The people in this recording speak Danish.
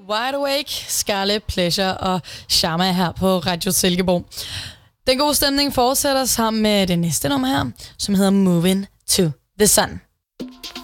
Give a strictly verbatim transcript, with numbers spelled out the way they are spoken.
Wide Awake, Scarlet Pleasure og Sharma her på Radio Silkeborg. Den gode stemning fortsætter sammen med det næste nummer her, som hedder Moving to the Sun.